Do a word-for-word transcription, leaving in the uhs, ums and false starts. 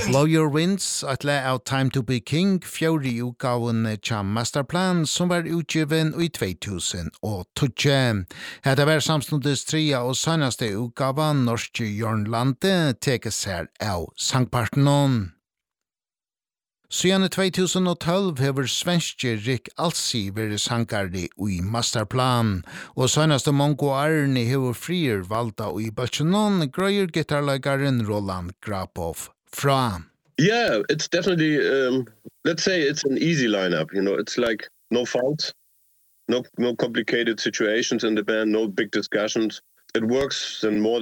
Blow Your Winds, at le av Time to Be King, fjordi utgaven tja Masterplan, som var utgiven i två tusen og tolv. Hetta var samstundes tria og sannaste utgaven norske Jørn Lande tekes her av sangpartenon. Siden i två tusen og tolv hever svenske Rick Alsi vært sangardi i Masterplan, og sannaste mongo Arne hever frier valda i bøtjenon grøyer gitarlegaren Roland Grapov fra. Yeah, it's definitely, um, let's say it's an easy lineup, you know, it's like no fights, no no complicated situations in the band, no big discussions. It works and more